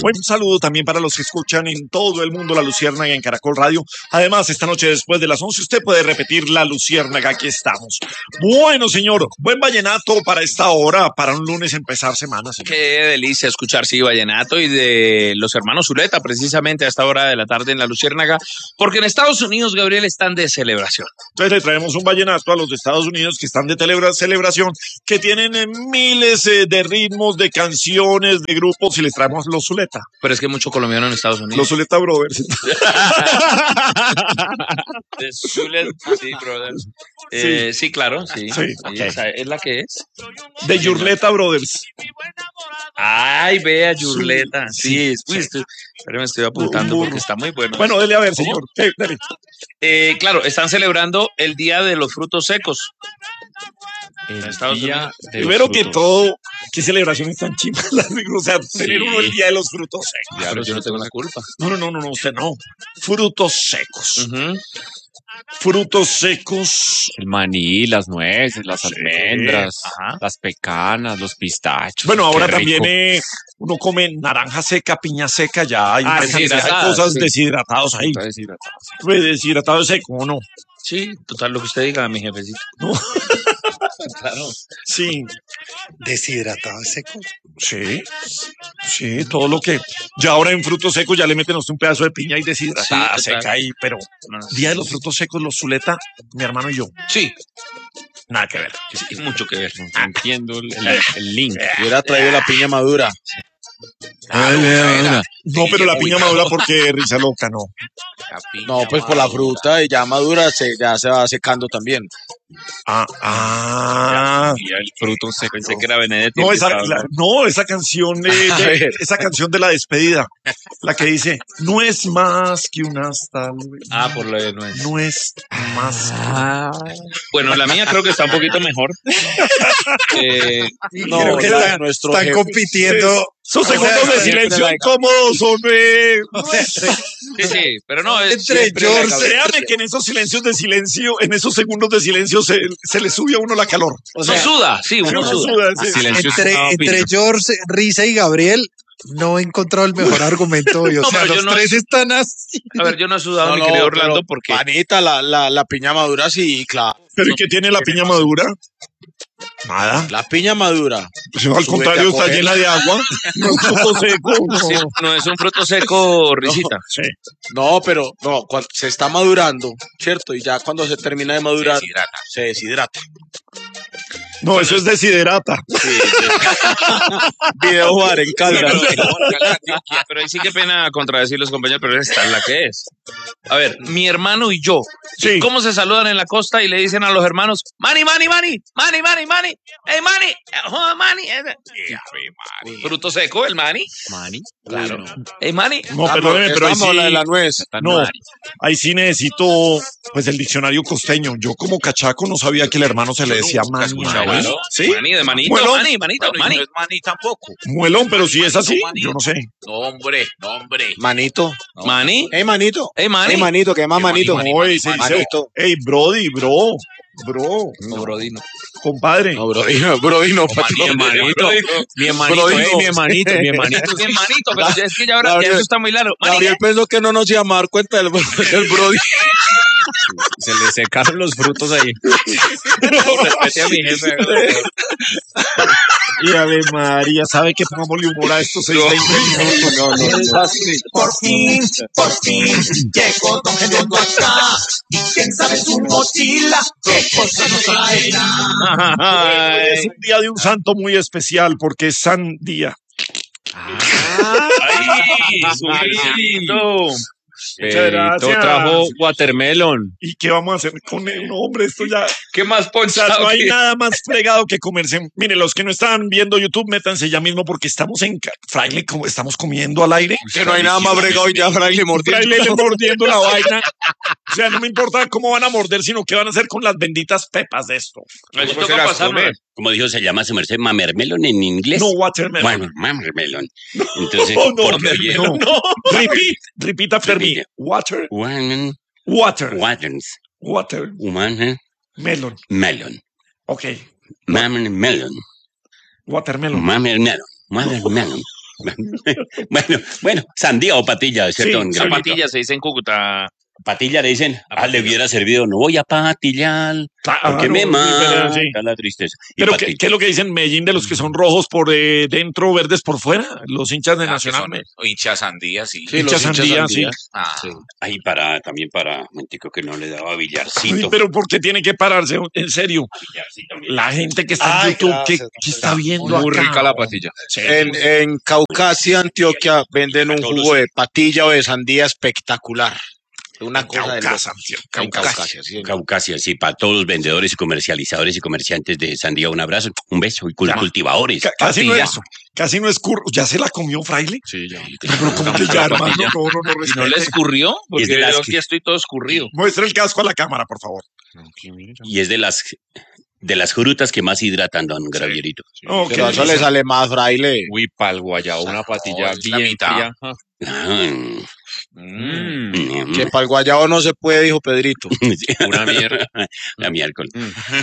Un saludo también para los que escuchan en todo el mundo La Luciérnaga en Caracol Radio. Además, esta noche después de las 11 usted puede repetir La Luciérnaga, aquí estamos. Bueno, señor, buen vallenato para esta hora, para un lunes empezar semana. Señor. Qué delicia escuchar, sí, vallenato y de los hermanos Zuleta, precisamente a esta hora de la tarde en La Luciérnaga, porque en Estados Unidos, Gabriel, están de celebración. Entonces le traemos un vallenato a los de Estados Unidos que están de celebración, que tienen miles de ritmos, de canciones, de grupos, y les traemos los Zuleta. Pero es que hay mucho colombiano en Estados Unidos. Los Zuleta Brothers. De Zuleta, sí, brothers. Sí, claro, sí. Okay. ¿Es la que es? De Yurleta Brothers. Ay, vea, Yurleta. Sí. Me estoy apuntando porque está muy bueno. Bueno, dele a ver, señor. Dele. Claro, están celebrando el Día de los Frutos Secos. Primero que todo, ¿qué celebraciones tan chimas? O sea, tener uno el Día de los Frutos Secos. Pero yo no tengo la culpa. No, usted no. Frutos secos. Frutos secos. El maní, las nueces, las almendras, las pecanas, los pistachos. Bueno, ahora también uno come naranja seca, piña seca, ya hay cosas deshidratadas ahí. Deshidratado seco, ¿o no? Sí, total, lo que usted diga, mi jefecito. No. Claro. Sí. Deshidratado seco. Sí, todo lo que... Ya ahora en frutos secos ya le meten un pedazo de piña y deshidratada, seca ahí, pero... Día de los frutos secos, los Zuleta, mi hermano y yo. Sí. Nada que ver. Sí, mucho que ver. Entiendo el link. Yo hubiera traído la piña madura. No, pero la piña madura porque risa loca, no. No, pues por la fruta y ya madura ya se va secando también. Y el fruto seco. Pensé que era Benedetti. Esa canción de la despedida, la que dice, no es más que un hasta luego. Por lo de nuez. No es más que... Bueno, la mía creo que está un poquito mejor. Creo que están compitiendo. Sus segundos de silencio incómodos son... Sí, pero no es... Créame que en esos silencios de silencio, en esos segundos de silencio se le sube a uno la calor. O sea, suda, sí, uno suda. Entre George, Risa y Gabriel, no he encontrado el mejor argumento hoy. O sea, los tres están así. A ver, yo no he sudado, mi querido Orlando, porque... Panita, la piña madura sí, claro. ¿Pero y qué tiene la piña madura? Nada. La piña madura. Pues al contrario, está llena de agua. No es un fruto seco. Sí, no es un fruto seco, Risita. Sí. No, pero cuando se está madurando, ¿cierto? Y ya cuando se termina de madurar, se deshidrata. No, eso es deshidrata. Sí. Video bar en Caldas. Pero ahí sí que pena contradecir los compañeros, pero esta es la que es. A ver, mi hermano y yo. Sí. ¿Cómo se saludan en la costa y le dicen a los hermanos, Mani, Mani, Mani, Mani, Mani, Mani, hey, Mani, joda, Mani? Fruto seco, el Mani. Mani, claro. Hey, Mani. No, perdóneme, pero ahí sí... de la nuez. No, ahí sí necesito, pues, el diccionario costeño. Yo como cachaco no sabía que el hermano se le decía Mani. Claro. ¿Sí? Mani de manito, Muelón. manito. No es maní tampoco. Muelón, pero si es así, yo no sé. No, hombre. Manito. ¿Mani? Hey, manito. Hey, Mani. Hey, manito, que más manito. Oye, se dice, Manito. hey, Brody, bro. No, Brodino. Compadre. No, Brody no. Mi hermanito. Mi hermanito, mi hermanito, pero es que ya ahora ya eso está muy largo. Gabriel pensó que no nos iba a dar cuenta del Brody. Se le secaron los frutos ahí. Respete a mi jefe. Y Ave María, ¿sabe que pongámosle humor a estos 6-20 minutos? No. Por fin, llegó Don Gedeondo acá. Y quién sabe su mochila, qué cosa nos traerá. Es un día de un santo muy especial porque es San Día. ¡Ay, Zulito! Gracias. Trajo watermelon. ¿Y qué vamos a hacer con él? No, hombre, esto ya... ¿Qué más ponchado? No hay nada más fregado que comerse. Miren, los que no están viendo YouTube, métanse ya mismo porque estamos en Fraile, como estamos comiendo al aire. Que no hay nada más fregado y ya Fraile mordiendo la vaina. O sea, no me importa cómo van a morder, sino qué van a hacer con las benditas pepas de esto. Eso toca pasarme. Como dijo, se llama su merced mamermelon en inglés. No, watermelon. Bueno, mamermelon. Entonces, no. Repeat after me. Water. Melon. Ok. Mamermelon. Watermelon. Mamermelon. Bueno, sandía o patilla, ¿cierto? Sí, don Esa Gabrielito? patilla se dice en Cúcuta. Patilla le dicen, le hubiera servido, no voy a patillar, porque me mata la tristeza. Y Pero ¿qué es lo que dicen en Medellín de los que son rojos por dentro, verdes por fuera? Los hinchas de Nacional. Hinchas sandía, sí. Hinchas sandía, sí. Ahí también para, momentico que no le daba Uy, billarcito. pero ¿por qué tiene que pararse? En serio. La gente que está en YouTube, ¿qué está viendo Muy acá? rica la patilla. Sí. En Caucasia, Antioquia, venden un jugo de patilla o de sandía espectacular. Una cosa de Caucasia, en Caucasia, sí. Caucasia, sí, para todos los vendedores y comercializadores y comerciantes de sandía, un abrazo, un beso, y cultivadores. Casi no es curro. ¿Ya se la comió, Fraile? Sí, ya. Pero como que ya, hermano, no ¿Y no le escurrió? Porque Es de las yo que- aquí estoy todo escurrido. Muestra el casco a la cámara, por favor. Y es de las frutas que más hidratan, don Gravierito. Oh, Pero qué eso le delicia. sale más, fraile. Uy, pa'l guayabo, una patilla es la bien mitad. fría. Que para el guayabo no se puede, dijo Pedrito. Una mierda. La miércoles.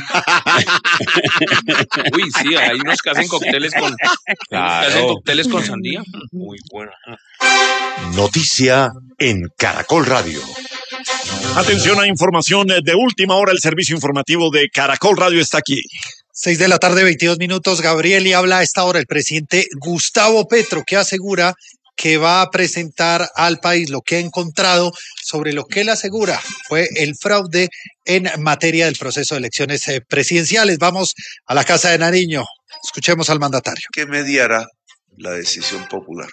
Uy, sí, hay unos que hacen cócteles con, sandía. Muy buena. Noticia en Caracol Radio. Atención a información de última hora. El servicio informativo de Caracol Radio está aquí. 6:22 p.m. Gabriel, y habla a esta hora el presidente Gustavo Petro, que asegura que va a presentar al país lo que ha encontrado sobre lo que él asegura fue el fraude en materia del proceso de elecciones presidenciales. Vamos a la Casa de Nariño. Escuchemos al mandatario. Que mediara la decisión popular.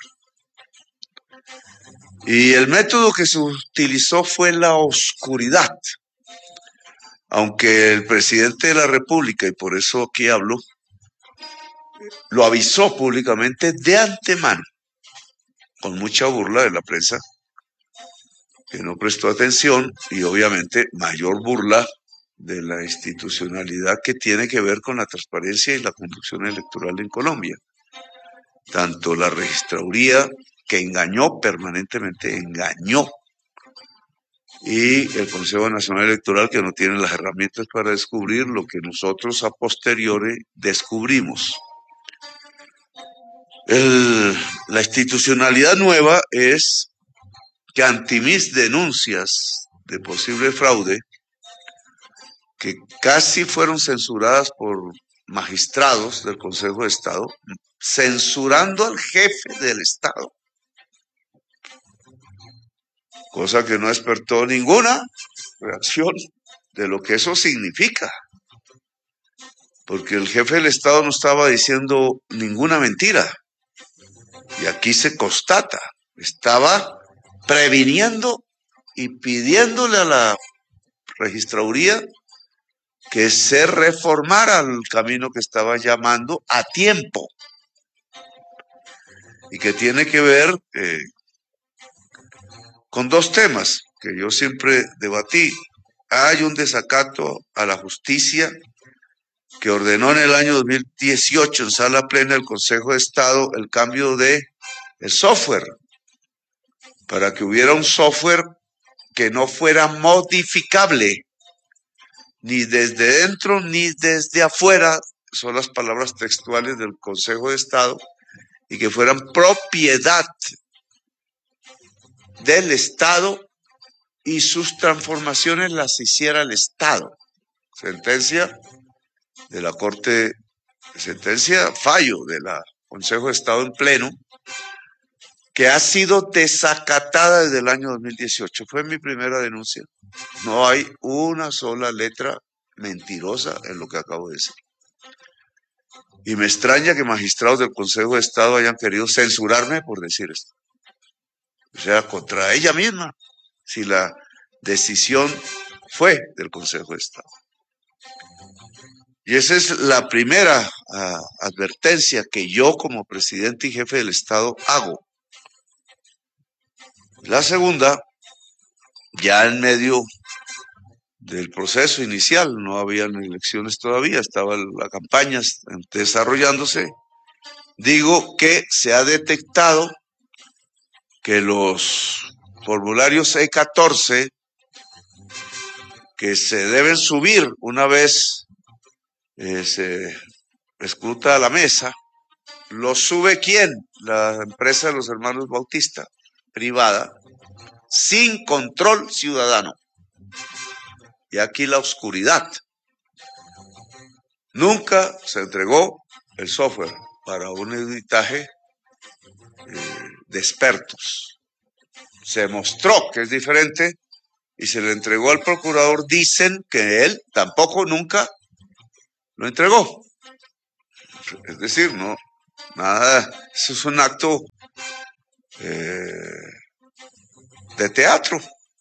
Y el método que se utilizó fue la oscuridad. Aunque el presidente de la República, y por eso aquí hablo, lo avisó públicamente de antemano, con mucha burla de la prensa, que no prestó atención, y obviamente mayor burla de la institucionalidad que tiene que ver con la transparencia y la conducción electoral en Colombia. Tanto la registraduría, que engañó permanentemente, y el Consejo Nacional Electoral, que no tiene las herramientas para descubrir lo que nosotros a posteriori descubrimos. La institucionalidad nueva es que ante mis denuncias de posible fraude, que casi fueron censuradas por magistrados del Consejo de Estado, censurando al jefe del Estado, cosa que no despertó ninguna reacción de lo que eso significa, porque el jefe del Estado no estaba diciendo ninguna mentira, y aquí se constata, estaba previniendo y pidiéndole a la registraduría que se reformara el camino que estaba llamando a tiempo, y que tiene que ver con dos temas que yo siempre debatí. Hay un desacato a la justicia que ordenó en el año 2018 en sala plena del Consejo de Estado el cambio de el software, para que hubiera un software que no fuera modificable, ni desde dentro ni desde afuera, son las palabras textuales del Consejo de Estado, y que fueran propiedad del Estado y sus transformaciones las hiciera el Estado. Sentencia de la Corte, fallo de la Consejo de Estado en pleno, que ha sido desacatada desde el año 2018. Fue mi primera denuncia. No hay una sola letra mentirosa en lo que acabo de decir. Y me extraña que magistrados del Consejo de Estado hayan querido censurarme por decir esto. O sea, contra ella misma, si la decisión fue del Consejo de Estado. Y esa es la primera advertencia que yo como presidente y jefe del Estado hago. La segunda, ya en medio del proceso inicial, no habían elecciones todavía, estaba la campaña desarrollándose, digo que se ha detectado que los formularios E14 que se deben subir una vez se escruta a la mesa, ¿Lo sube quién? La empresa de los hermanos Bautista, privada, sin control ciudadano. Y aquí la oscuridad. Nunca se entregó el software para un editaje de expertos. Se mostró que es diferente y se le entregó al procurador. Dicen que él tampoco nunca lo entregó. Es decir, no, nada, eso es un acto de teatro.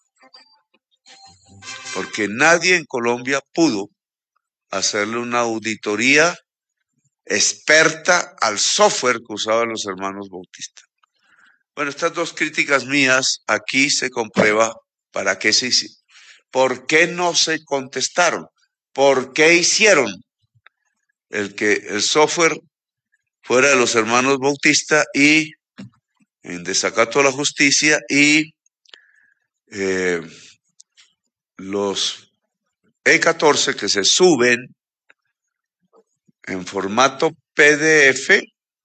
Porque nadie en Colombia pudo hacerle una auditoría experta al software que usaban los hermanos Bautista. Bueno, estas dos críticas mías, aquí se comprueba para qué se hicieron. ¿Por qué no se contestaron? ¿Por qué hicieron el que el software fuera de los hermanos Bautista y en desacato a la justicia y los E14 que se suben en formato PDF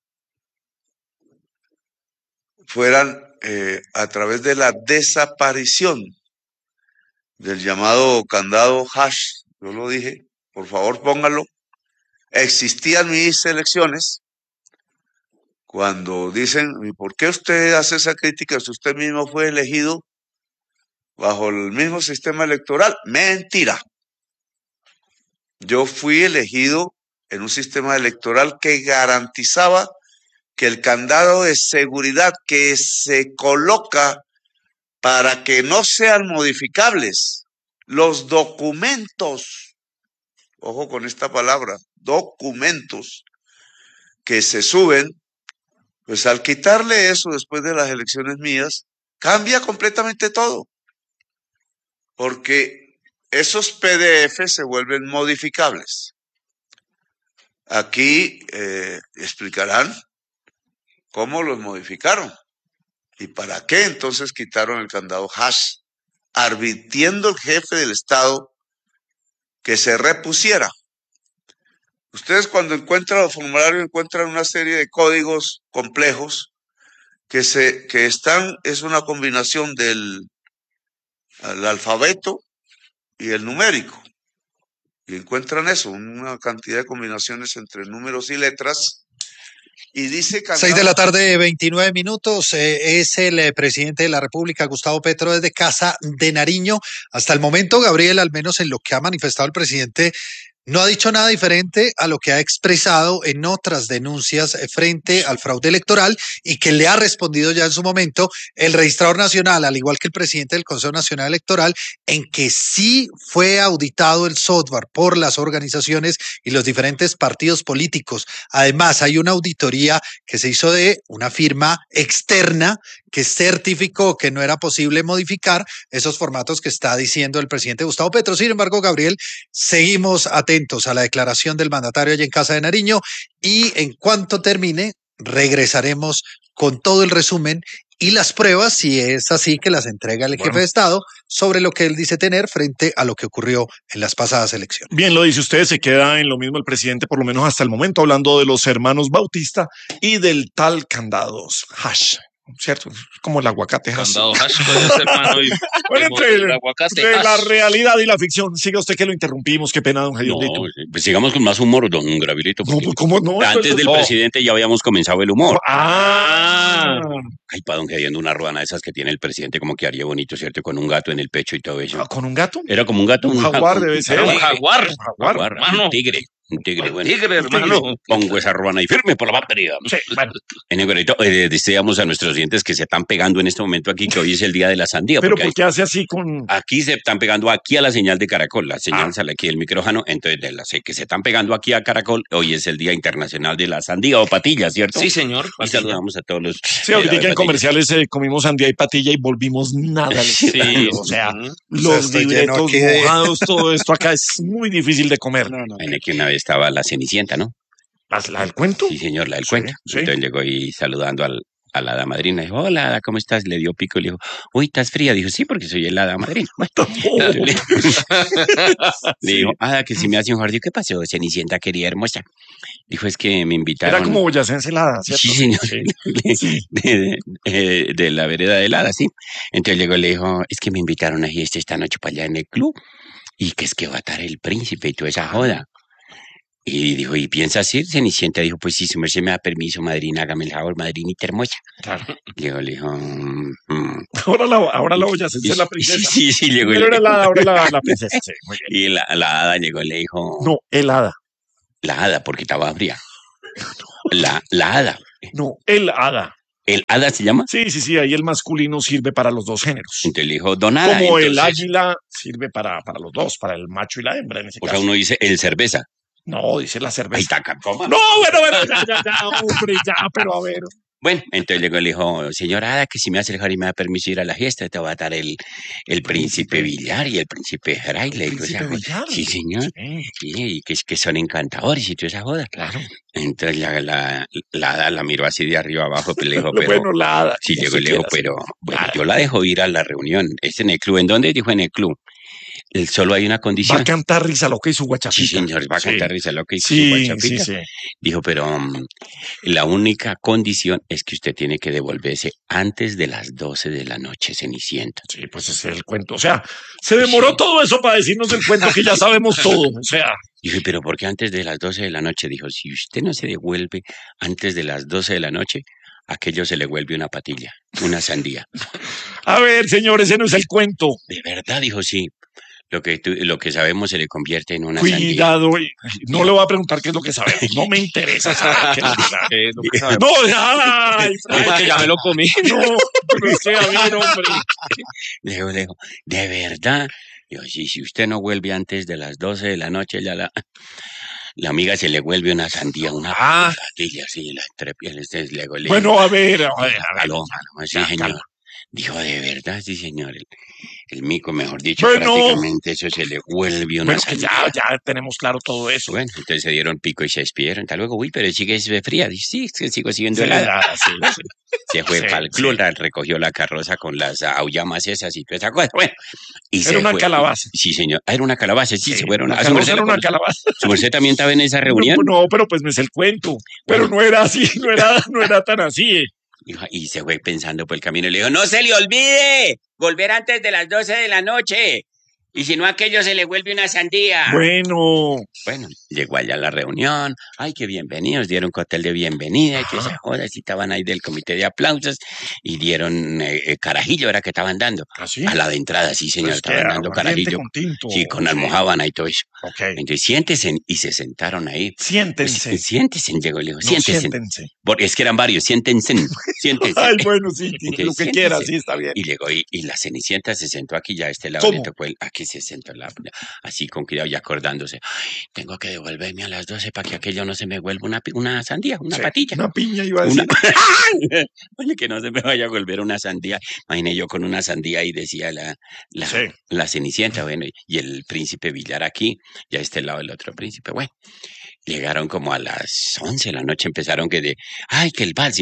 fueran a través de la desaparición del llamado candado hash? Yo lo dije, por favor pónganlo. Existían mis elecciones. Cuando dicen, ¿y por qué usted hace esa crítica si usted mismo fue elegido bajo el mismo sistema electoral? Mentira. Yo fui elegido en un sistema electoral que garantizaba que el candado de seguridad que se coloca para que no sean modificables los documentos, ojo con esta palabra, documentos que se suben, pues al quitarle eso después de las elecciones mías, cambia completamente todo. Porque esos PDF se vuelven modificables. Aquí explicarán cómo los modificaron y para qué entonces quitaron el candado hash, advirtiendo el jefe del Estado que se repusiera. Ustedes cuando encuentran los formularios encuentran una serie de códigos complejos que están, es una combinación del alfabeto y el numérico. Y encuentran eso, una cantidad de combinaciones entre números y letras. Y dice 6:29 p.m. Es el presidente de la República, Gustavo Petro, desde Casa de Nariño. Hasta el momento, Gabriel, al menos en lo que ha manifestado el presidente, no ha dicho nada diferente a lo que ha expresado en otras denuncias frente al fraude electoral y que le ha respondido ya en su momento el registrador nacional, al igual que el presidente del Consejo Nacional Electoral, en que sí fue auditado el software por las organizaciones y los diferentes partidos políticos. Además, hay una auditoría que se hizo de una firma externa que certificó que no era posible modificar esos formatos que está diciendo el presidente Gustavo Petro. Sin embargo, Gabriel, seguimos atentos a la declaración del mandatario allá en Casa de Nariño y en cuanto termine, regresaremos con todo el resumen y las pruebas, si es así, que las entrega el jefe de Estado sobre lo que él dice tener frente a lo que ocurrió en las pasadas elecciones. Bien, lo dice usted, se queda en lo mismo el presidente, por lo menos hasta el momento, hablando de los hermanos Bautista y del tal candados hash. ¿Cierto? Como el aguacate hash. Candado hash, hermano. Bueno, entre la realidad y la ficción, siga usted que lo interrumpimos, qué pena, don Gediondito. No, pues sigamos con más humor, don Gravilito. No, ¿cómo no? Antes del presidente ya habíamos comenzado el humor. Ay, para don Gediondo, una ruana de esas que tiene el presidente, como que haría bonito, ¿cierto? Con un gato en el pecho y todo eso. ¿Con un gato? Era como un gato. Un jaguar debe ser. Un jaguar. Hermano. Un tigre, bueno. Tigre, hermano. Pongo esa ruana ahí firme por la batería. Sí, bueno. Decíamos a nuestros oyentes que se están pegando en este momento aquí, que hoy es el día de la sandía. Pero ¿por qué hace así con...? Aquí se están pegando aquí a la señal de Caracol, la señal sale aquí del micrófono, entonces que se están pegando aquí a Caracol, hoy es el Día Internacional de la Sandía o patilla, ¿cierto? Sí, señor. Y saludamos a todos los... Sí, ahorita en comerciales comimos sandía y patilla y volvimos nada. Sí. O sea, los libretos mojados, todo esto acá es muy difícil de comer. En aquí una vez estaba la Cenicienta, ¿no? ¿La del cuento? Sí, señor, la del cuento. Sí. Entonces llegó ahí saludando a la hada madrina. Dijo, hola, hada, ¿cómo estás? Le dio pico y le dijo, uy, ¿estás fría? Dijo, sí, porque soy el hada madrina. Le dijo, hada, que si me hace un jardín, ¿qué pasó? Cenicienta querida hermosa. Dijo, es que me invitaron. Era como boyacense la hada, ¿cierto? Sí, señor. De la vereda de hada, sí. Entonces llegó y le dijo, es que me invitaron a fiesta esta noche para allá en el club. Y que es que va a estar el príncipe y toda esa joda. Y dijo, ¿y piensas ir? Cenicienta dijo, pues sí, su merced me da permiso, madrina, hágame el favor, madrinita hermosa. Claro. Le dijo, Ahora la boyacense es la princesa. Sí, llegó. Pero era la hada, ahora la princesa. Sí, muy bien. Y la hada llegó y le dijo... No, el hada. La hada, porque estaba fría. La hada. No, el hada. ¿El hada se llama? Sí, ahí el masculino sirve para los dos géneros. Entonces le dijo, don hada. Como entonces, el águila sirve para los dos, para el macho y la hembra en ese caso. O sea, uno dice el cerveza. No, dice la cerveza. Ahí está, coma. No, bueno, ya, hombre, ya, pero a ver. Bueno, entonces llegó y le dijo, señora Hada, que si me hace el favor y me da permiso ir a la fiesta, te va a dar el príncipe Villar y el príncipe Fraile. ¿El príncipe Villar? Sí, señor. Sí, y que son encantadores y toda esa joda. Claro. Entonces la Hada la miró así de arriba abajo, pero le dijo, pero... Bueno, la Hada. Sí, llegó y le dijo, pero bueno, yo la dejo ir a la reunión. Es en el club. ¿En dónde? Dijo, en el club. Solo hay una condición. Va a cantar Risa Loca y su guachapita. Sí, señor, va a cantar Risa Loca y su Sí. guachapita. Dijo, pero la única condición es que usted tiene que devolverse antes de las 12 de la noche, Cenicienta. Sí, pues ese es el cuento. O sea, se demoró todo eso para decirnos el cuento que ya sabemos todo. O sea. Dije, pero ¿por qué antes de las 12 de la noche? Dijo, si usted no se devuelve antes de las 12 de la noche, aquello se le vuelve una patilla, una sandía. A ver, señor, ese no es el cuento. De verdad, dijo, sí. Lo que sabemos se le convierte en una sandía. Cuidado, no le voy a preguntar qué es lo que sabemos. No me interesa saber qué es lo que sabemos. No, ay, porque ya me lo comí. No, pero es que a ver, hombre. Le digo, ¿de verdad? Digo, sí, si usted no vuelve antes de las 12 de la noche, ya la amiga se le vuelve una sandía, una patilla, así, la entrepiel. Bueno, a ver. Sí, señor. Dijo, ¿de verdad? Sí, señor. El mico, mejor dicho, prácticamente eso se le vuelve una sandía. Ya tenemos claro todo eso. Bueno, entonces se dieron pico y se despidieron. Hasta luego, uy, pero sigue fría. Dice, sí, es que sigo siguiendo helada. Sí. Se fue para el club, recogió la carroza con las aullamas esas y toda esa cosa. Bueno, y era una calabaza. Sí, señor. Era una calabaza, sí, se fueron. Era una calabaza. ¿Su merced también estaba en esa reunión? No, pero pues no es el cuento. Pero no era así, no era tan así. Y se fue pensando por el camino y le dijo, no se le olvide volver antes de las 12 de la noche. Y si no, aquello se le vuelve una sandía. Bueno, llegó allá a la reunión. Ay, qué bienvenidos. Dieron cóctel de bienvenida y que se jodas. Y estaban ahí del comité de aplausos. Y dieron carajillo, era que estaban dando. ¿Ah, sí? A la de entrada, sí, señor. Pues estaban dando carajillo. Sí, con almohábana y todo eso. Okay. Entonces, siéntese y se sentaron ahí. Siéntense. Siéntese, llegó y le dijo, siéntense. Porque es que eran varios, siéntense. Ay, bueno, sí, lo que quiera, sí, está bien. Y llegó y la Cenicienta se sentó aquí, ya a este lado le tocó aquí se sentó así con cuidado y acordándose. Ay, tengo que devolverme a las 12 para que aquello no se me vuelva una sandía, una patilla. Una piña iba a decir. Oye, que no se me vaya a volver una sandía. Imaginé yo con una sandía y decía la Cenicienta, bueno, y el príncipe Villar aquí, y a este lado el otro príncipe, bueno. Llegaron como a las 11 de la noche, empezaron que el vals.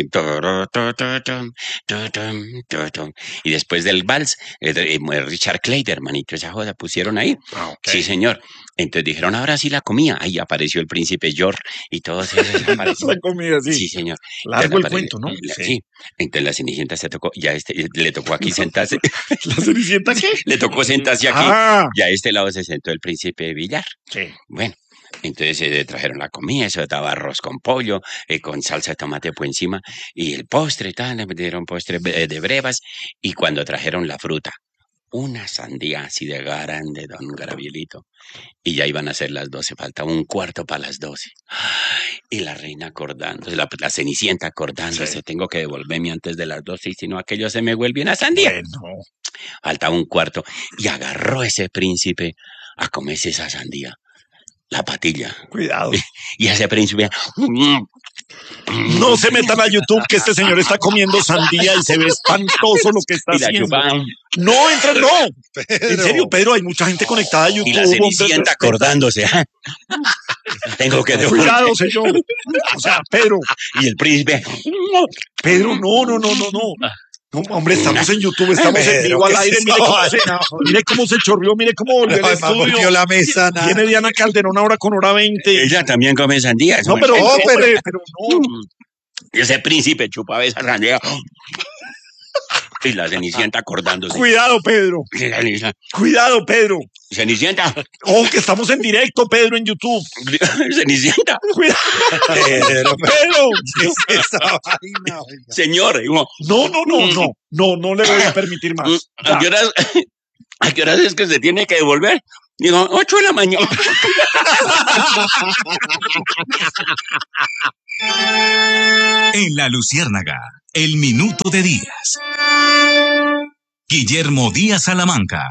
Y después del vals, Richard Clayderman y toda esa joda pusieron ahí. Okay. Sí, señor. Entonces dijeron, ahora sí la comida. Ahí apareció el príncipe George y todo eso. La comida, sí. Sí, señor. Largo el cuento, ¿no? Sí. Entonces la Cenicienta se tocó, le tocó aquí sentarse. ¿La Cenicienta qué? Le tocó sentarse aquí. Y a este lado se sentó el príncipe Villar. Sí. Bueno. Entonces trajeron la comida, eso estaba arroz con pollo, con salsa de tomate por encima, y el postre, le dieron postre de brevas, y cuando trajeron la fruta, una sandía así de grande, don Gabrielito, y ya iban a ser las 12, faltaba un cuarto para las 12. Y la reina acordándose, la Cenicienta acordándose, tengo que devolverme antes de las 12, y si no, aquello se me vuelve una sandía. Bueno. Faltaba un cuarto, y agarró ese príncipe a comerse esa sandía. La patilla. Cuidado. Y ese príncipe No se metan a YouTube, que este señor está comiendo sandía y se ve espantoso lo que está Y la haciendo. chupa. No, entren, no. Pedro. En serio, Pedro, hay mucha gente conectada a YouTube. Y la hombre, Cenicienta respeta. acordándose. Tengo que devolver. Cuidado, señor. O sea, Pedro, Y el príncipe. Pedro, no. No, hombre, estamos en YouTube, estamos en Pedro, vivo al ¿qué aire. es Mire cómo se chorreó, mire cómo volvió el Además, estudio. volvió la mesa, nada. Viene Diana Calderón ahora con hora 20. Ella también come sandías. No, pero, Oh, pero- hombre, pero no. Y ese príncipe chupaba esa sandía. Y la Cenicienta acordándose. Cuidado, Pedro. Cuidado, Pedro. Cenicienta. Oh, que estamos en directo, Pedro, en YouTube. Cenicienta. Cuidado. Pedro, Pedro. ¿qué es esa vaina? Oiga. Señor. Digo, No le voy a permitir más. ¿a qué horas es que se tiene que devolver? Digo, 8 de la mañana. En La Luciérnaga, el minuto de Díaz. Guillermo Díaz Salamanca.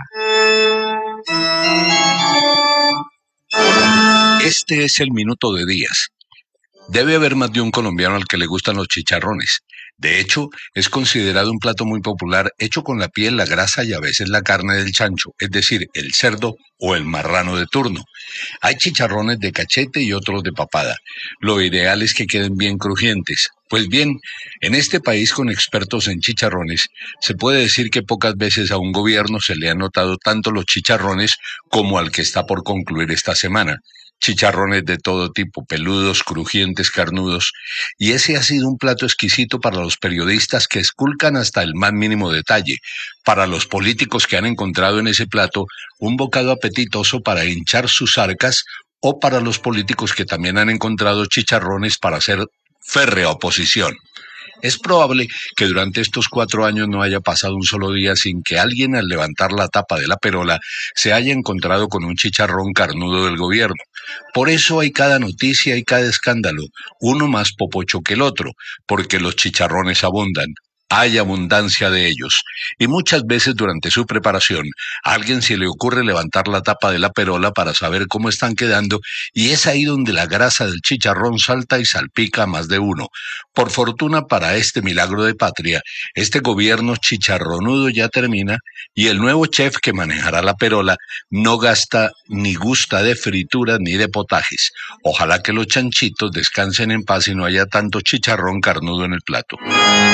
Este es el minuto de Díaz. Debe haber más de un colombiano al que le gustan los chicharrones. De hecho, es considerado un plato muy popular hecho con la piel, la grasa y a veces la carne del chancho, es decir, el cerdo o el marrano de turno. Hay chicharrones de cachete y otros de papada. Lo ideal es que queden bien crujientes. Pues bien, en este país con expertos en chicharrones, se puede decir que pocas veces a un gobierno se le han notado tanto los chicharrones como al que está por concluir esta semana. Chicharrones de todo tipo, peludos, crujientes, carnudos, y ese ha sido un plato exquisito para los periodistas que esculcan hasta el más mínimo detalle, para los políticos que han encontrado en ese plato un bocado apetitoso para hinchar sus arcas, o para los políticos que también han encontrado chicharrones para hacer férrea oposición. Es probable que durante estos 4 años no haya pasado un solo día sin que alguien al levantar la tapa de la perola se haya encontrado con un chicharrón carnudo del gobierno. Por eso hay cada noticia y cada escándalo, uno más popocho que el otro, porque los chicharrones abundan. Hay abundancia de ellos, y muchas veces durante su preparación a alguien se le ocurre levantar la tapa de la perola para saber cómo están quedando, y es ahí donde la grasa del chicharrón salta y salpica a más de uno. Por fortuna para este milagro de patria, este gobierno chicharronudo ya termina, y el nuevo chef que manejará la perola no gasta ni gusta de frituras ni de potajes. Ojalá que los chanchitos descansen en paz y no haya tanto chicharrón carnudo en el plato.